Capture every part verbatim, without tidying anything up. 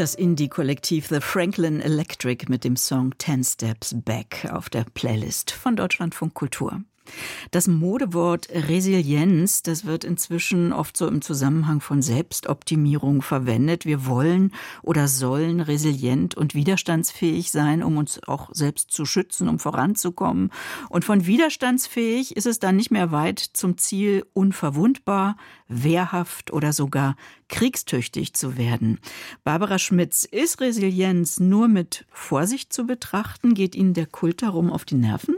Das Indie-Kollektiv The Franklin Electric mit dem Song Ten Steps Back auf der Playlist von Deutschlandfunk Kultur. Das Modewort Resilienz, das wird inzwischen oft so im Zusammenhang von Selbstoptimierung verwendet. Wir wollen oder sollen resilient und widerstandsfähig sein, um uns auch selbst zu schützen, um voranzukommen. Und von widerstandsfähig ist es dann nicht mehr weit zum Ziel, unverwundbar, wehrhaft oder sogar kriegstüchtig zu werden. Barbara Schmitz, ist Resilienz nur mit Vorsicht zu betrachten? Geht Ihnen der Kult darum auf die Nerven?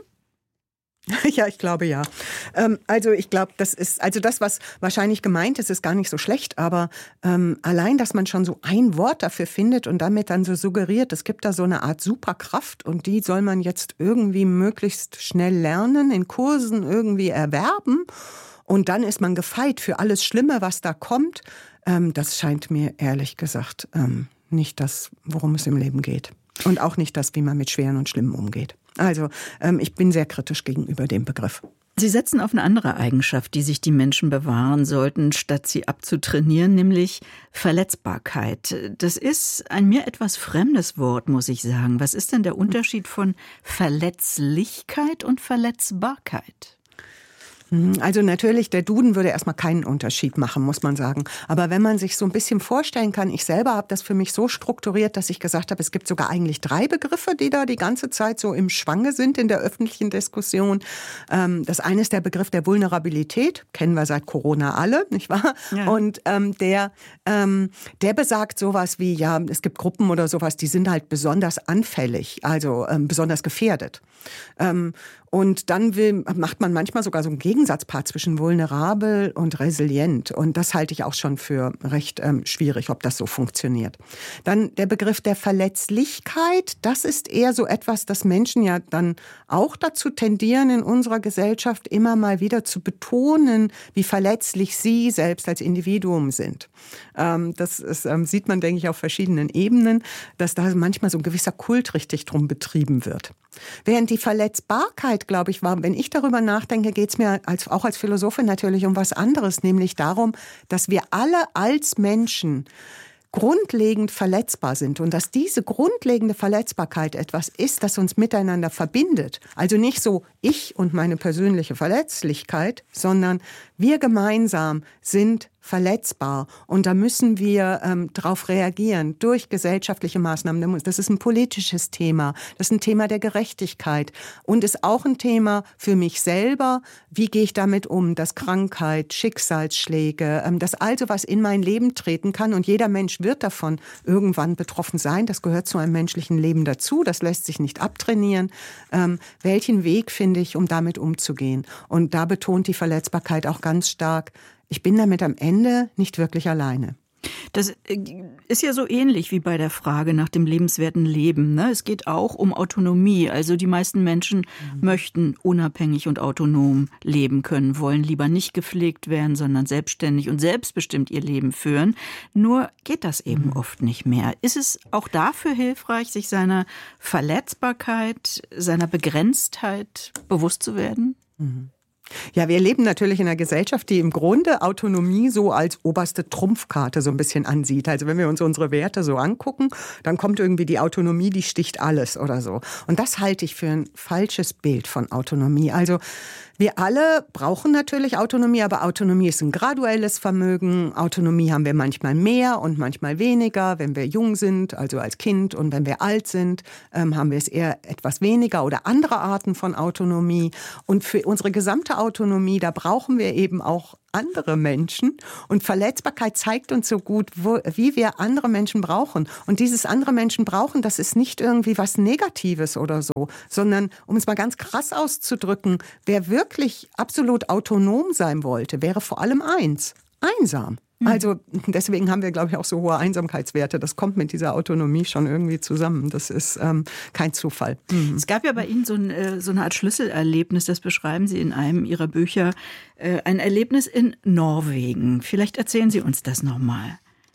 Ja, ich glaube ja. Ähm, also ich glaube, das ist, also das, was wahrscheinlich gemeint ist, ist gar nicht so schlecht, aber ähm, allein, dass man schon so ein Wort dafür findet und damit dann so suggeriert, es gibt da so eine Art Superkraft und die soll man jetzt irgendwie möglichst schnell lernen, in Kursen irgendwie erwerben und dann ist man gefeit für alles Schlimme, was da kommt. Ähm, das scheint mir ehrlich gesagt ähm, nicht das, worum es im Leben geht. Und auch nicht das, wie man mit Schweren und Schlimmen umgeht. Also ähm, ich bin sehr kritisch gegenüber dem Begriff. Sie setzen auf eine andere Eigenschaft, die sich die Menschen bewahren sollten, statt sie abzutrainieren, nämlich Verletzbarkeit. Das ist ein mir etwas fremdes Wort, muss ich sagen. Was ist denn der Unterschied von Verletzlichkeit und Verletzbarkeit? Also natürlich, der Duden würde erstmal keinen Unterschied machen, muss man sagen. Aber wenn man sich so ein bisschen vorstellen kann, ich selber habe das für mich so strukturiert, dass ich gesagt habe, es gibt sogar eigentlich drei Begriffe, die da die ganze Zeit so im Schwange sind in der öffentlichen Diskussion. Das eine ist der Begriff der Vulnerabilität, kennen wir seit Corona alle, nicht wahr? Ja. Und ähm, der, ähm, der besagt sowas wie, ja, es gibt Gruppen oder sowas, die sind halt besonders anfällig, also ähm, besonders gefährdet. Ähm, Und dann will, macht man manchmal sogar so ein Gegensatzpaar zwischen vulnerabel und resilient. Und das halte ich auch schon für recht ähm, schwierig, ob das so funktioniert. Dann der Begriff der Verletzlichkeit. Das ist eher so etwas, das Menschen ja dann auch dazu tendieren, in unserer Gesellschaft immer mal wieder zu betonen, wie verletzlich sie selbst als Individuum sind. Ähm, das ist, ähm, sieht man, denke ich, auf verschiedenen Ebenen, dass da manchmal so ein gewisser Kult richtig drum betrieben wird. Während die Verletzbarkeit, glaube ich, war, wenn ich darüber nachdenke, geht es mir als, auch als Philosophin natürlich um was anderes, nämlich darum, dass wir alle als Menschen grundlegend verletzbar sind und dass diese grundlegende Verletzbarkeit etwas ist, das uns miteinander verbindet. Also nicht so ich und meine persönliche Verletzlichkeit, sondern wir gemeinsam sind verletzbar und da müssen wir ähm, darauf reagieren durch gesellschaftliche Maßnahmen. Das ist ein politisches Thema, das ist ein Thema der Gerechtigkeit und ist auch ein Thema für mich selber. Wie gehe ich damit um, dass Krankheit, Schicksalsschläge, ähm, dass also was in mein Leben treten kann und jeder Mensch wird davon irgendwann betroffen sein. Das gehört zu einem menschlichen Leben dazu, das lässt sich nicht abtrainieren. Ähm, welchen Weg finde ich, um damit umzugehen? Und da betont die Verletzbarkeit auch ganz stark, ich bin damit am Ende nicht wirklich alleine. Das ist ja so ähnlich wie bei der Frage nach dem lebenswerten Leben, ne? Es geht auch um Autonomie. Also die meisten Menschen mhm. möchten unabhängig und autonom leben können, wollen lieber nicht gepflegt werden, sondern selbstständig und selbstbestimmt ihr Leben führen. Nur geht das eben mhm. oft nicht mehr. Ist es auch dafür hilfreich, sich seiner Verletzbarkeit, seiner Begrenztheit bewusst zu werden? Mhm. Ja, wir leben natürlich in einer Gesellschaft, die im Grunde Autonomie so als oberste Trumpfkarte so ein bisschen ansieht. Also wenn wir uns unsere Werte so angucken, dann kommt irgendwie die Autonomie, die sticht alles oder so. Und das halte ich für ein falsches Bild von Autonomie. Also wir alle brauchen natürlich Autonomie, aber Autonomie ist ein graduelles Vermögen. Autonomie haben wir manchmal mehr und manchmal weniger. Wenn wir jung sind, also als Kind, und wenn wir alt sind, ähm, haben wir es eher etwas weniger oder andere Arten von Autonomie. Und für unsere gesamte Autonomie, da brauchen wir eben auch andere Menschen. Und Verletzbarkeit zeigt uns so gut, wo, wie wir andere Menschen brauchen. Und dieses andere Menschen brauchen, das ist nicht irgendwie was Negatives oder so, sondern, um es mal ganz krass auszudrücken, wer wirklich absolut autonom sein wollte, wäre vor allem eins, einsam. Also deswegen haben wir, glaube ich, auch so hohe Einsamkeitswerte. Das kommt mit dieser Autonomie schon irgendwie zusammen. Das ist ähm, kein Zufall. Mhm. Es gab ja bei Ihnen so, ein, so eine Art Schlüsselerlebnis, das beschreiben Sie in einem Ihrer Bücher, äh, ein Erlebnis in Norwegen. Vielleicht erzählen Sie uns das nochmal.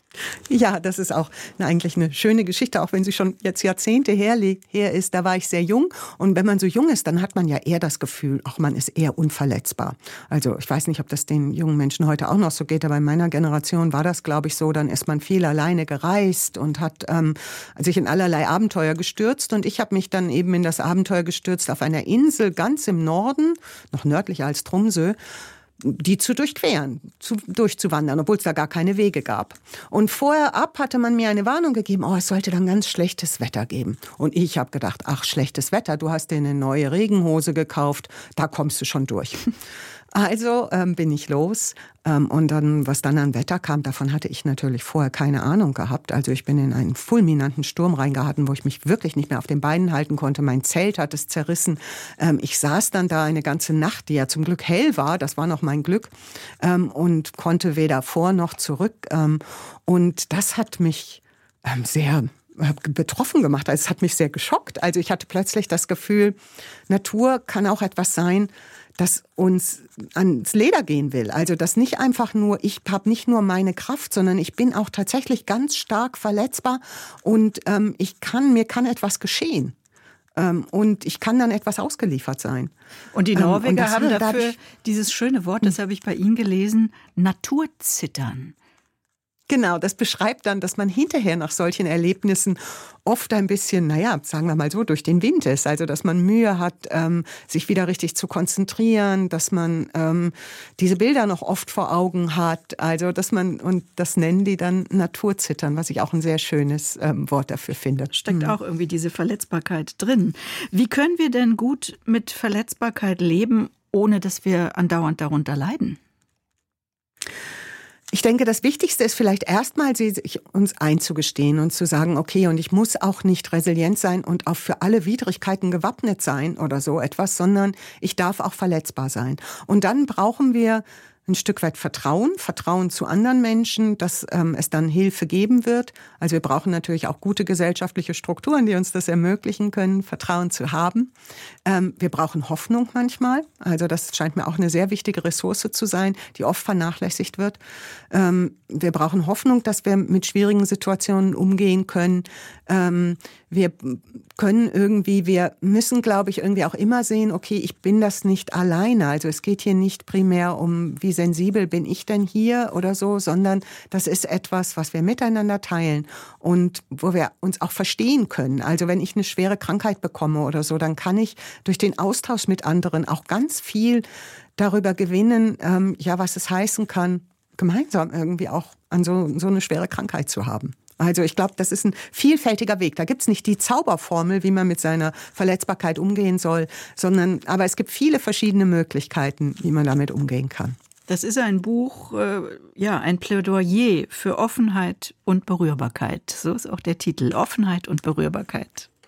Ja, das ist auch eigentlich eine schöne Geschichte, auch wenn sie schon jetzt Jahrzehnte her, her ist. Da war ich sehr jung und wenn man so jung ist, dann hat man ja eher das Gefühl, auch man ist eher unverletzbar. Also ich weiß nicht, ob das den jungen Menschen heute auch noch so geht, aber in meiner Generation war das, glaube ich, so. Dann ist man viel alleine gereist und hat ähm, sich in allerlei Abenteuer gestürzt und ich habe mich dann eben in das Abenteuer gestürzt auf einer Insel ganz im Norden, noch nördlicher als Tromsø, die zu durchqueren, zu, durchzuwandern, obwohl es da gar keine Wege gab. Und vorher ab hatte man mir eine Warnung gegeben, oh, es sollte dann ganz schlechtes Wetter geben. Und ich habe gedacht, ach, schlechtes Wetter, du hast dir eine neue Regenhose gekauft, da kommst du schon durch. Also ähm, bin ich los ähm, und dann, was dann an Wetter kam, davon hatte ich natürlich vorher keine Ahnung gehabt. Also ich bin in einen fulminanten Sturm reingeraten, wo ich mich wirklich nicht mehr auf den Beinen halten konnte. Mein Zelt hat es zerrissen. Ähm, ich saß dann da eine ganze Nacht, die ja zum Glück hell war, das war noch mein Glück, ähm, und konnte weder vor noch zurück. Ähm, und das hat mich ähm, sehr betroffen gemacht. Also es hat mich sehr geschockt. Also ich hatte plötzlich das Gefühl, Natur kann auch etwas sein, das uns ans Leder gehen will. Also das nicht einfach nur, ich habe nicht nur meine Kraft, sondern ich bin auch tatsächlich ganz stark verletzbar und ähm, ich kann, mir kann etwas geschehen. Ähm, und ich kann dann etwas ausgeliefert sein. Und die Norweger ähm, und haben hat, dafür da ich, dieses schöne Wort, das habe ich bei Ihnen gelesen, Naturzittern. Genau, das beschreibt dann, dass man hinterher nach solchen Erlebnissen oft ein bisschen, naja, sagen wir mal so, durch den Wind ist. Also, dass man Mühe hat, ähm, sich wieder richtig zu konzentrieren, dass man ähm, diese Bilder noch oft vor Augen hat. Also, dass man, und das nennen die dann Naturzittern, was ich auch ein sehr schönes ähm, Wort dafür finde. Steckt mhm. auch irgendwie diese Verletzbarkeit drin. Wie können wir denn gut mit Verletzbarkeit leben, ohne dass wir andauernd darunter leiden? Ich denke, das Wichtigste ist vielleicht erstmal, sich uns einzugestehen und zu sagen, okay, und ich muss auch nicht resilient sein und auch für alle Widrigkeiten gewappnet sein oder so etwas, sondern ich darf auch verletzbar sein. Und dann brauchen wir ein Stück weit Vertrauen, Vertrauen zu anderen Menschen, dass ähm, es dann Hilfe geben wird. Also wir brauchen natürlich auch gute gesellschaftliche Strukturen, die uns das ermöglichen können, Vertrauen zu haben. Ähm, wir brauchen Hoffnung manchmal. Also das scheint mir auch eine sehr wichtige Ressource zu sein, die oft vernachlässigt wird. Ähm, wir brauchen Hoffnung, dass wir mit schwierigen Situationen umgehen können. Ähm, wir können irgendwie, wir müssen, glaube ich, irgendwie auch immer sehen, okay, ich bin das nicht alleine. Also es geht hier nicht primär um, wie sensibel bin ich denn hier oder so, sondern das ist etwas, was wir miteinander teilen und wo wir uns auch verstehen können. Also wenn ich eine schwere Krankheit bekomme oder so, dann kann ich durch den Austausch mit anderen auch ganz viel darüber gewinnen, ähm, ja, was es heißen kann, gemeinsam irgendwie auch an so, so eine schwere Krankheit zu haben. Also ich glaube, das ist ein vielfältiger Weg. Da gibt's nicht die Zauberformel, wie man mit seiner Verletzbarkeit umgehen soll, sondern aber es gibt viele verschiedene Möglichkeiten, wie man damit umgehen kann. Das ist ein Buch, äh, ja, ein Plädoyer für Offenheit und Berührbarkeit. So ist auch der Titel, Offenheit und Berührbarkeit.